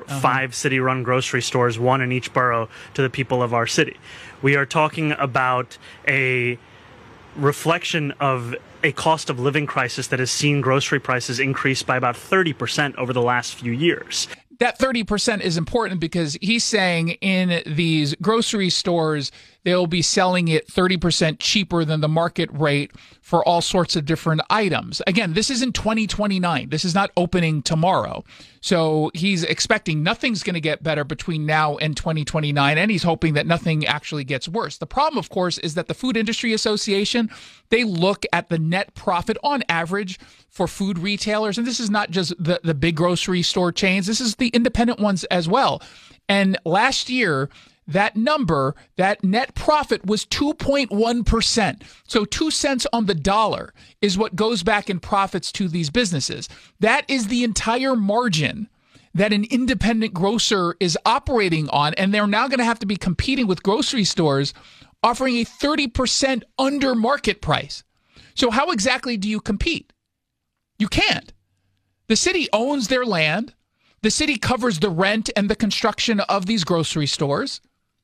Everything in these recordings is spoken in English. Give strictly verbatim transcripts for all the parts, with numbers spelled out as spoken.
uh-huh. five city-run grocery stores, one in each borough, to the people of our city. We are talking about a reflection of a cost of living crisis that has seen grocery prices increase by about thirty percent over the last few years. That thirty percent is important because he's saying in these grocery stores, they'll be selling it thirty percent cheaper than the market rate for all sorts of different items. Again, this is in twenty twenty-nine. This is not opening tomorrow. So he's expecting nothing's going to get better between now and twenty twenty-nine, and he's hoping that nothing actually gets worse. The problem, of course, is that the Food Industry Association, they look at the net profit on average for food retailers, and this is not just the, the big grocery store chains. This is the independent ones as well. And last year, that number, that net profit was two point one percent. So two cents on the dollar is what goes back in profits to these businesses. That is the entire margin that an independent grocer is operating on, and they're now going to have to be competing with grocery stores offering a thirty percent under market price. So how exactly do you compete? You can't. The city owns their land. The city covers the rent and the construction of these grocery stores.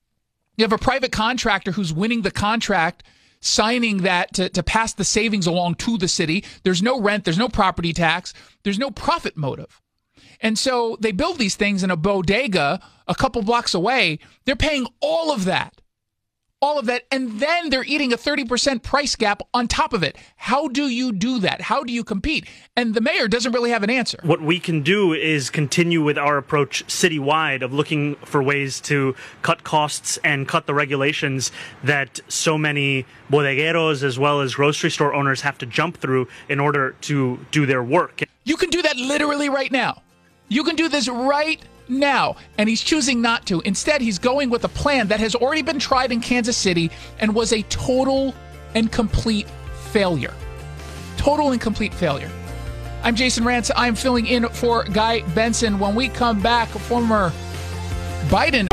You have a private contractor who's winning the contract, signing that to, to pass the savings along to the city. There's no rent. There's no property tax. There's no profit motive. And so they build these things in a bodega a couple blocks away. They're paying all of that. All of that, and then they're eating a thirty percent price gap on top of it. How do you do that? How do you compete? And the mayor doesn't really have an answer. What we can do is continue with our approach citywide of looking for ways to cut costs and cut the regulations that so many bodegueros as well as grocery store owners have to jump through in order to do their work. You can do that literally right now. You can do this right now, and he's choosing not to. Instead, he's going with a plan that has already been tried in Kansas City and was a total and complete failure. Total and complete failure. I'm Jason Rantz. I'm filling in for Guy Benson. When we come back, former Biden